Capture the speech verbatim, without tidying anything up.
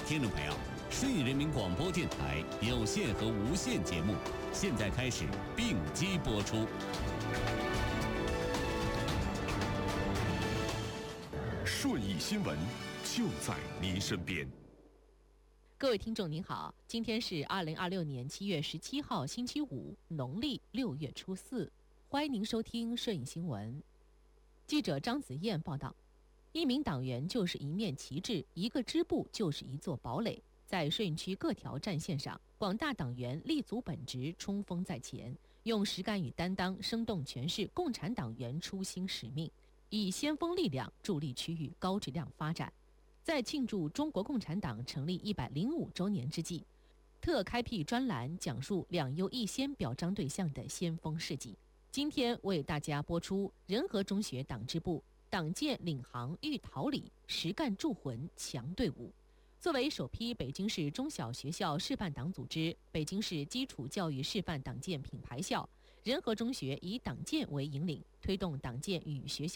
听众朋友，顺义人民广播电台有线和无线节目现在开始并机播出。 顺义新闻就在您身边。 各位听众您好，今天是二零二六年七月十七号星期五，农历六月初四，欢迎您收听顺义新闻。记者张子燕报道，一名党员就是一面旗帜，一个支部就是一座堡垒。在顺义区各条战线上，广大党员立足本职，冲锋在前，用实干与担当生动诠释共产党员初心使命，以先锋力量助力区域高质量发展。在庆祝中国共产党成立一百零五周年之际，特开辟专栏讲述两优一先表彰对象的先锋事迹。今天为大家播出仁和中学党支部党建领航育桃李，实干铸魂强队伍。作为首批北京市中小学校示范党组织，北京市基础教育示范党建品牌校，仁和中学以党建为引领，推动党建与学校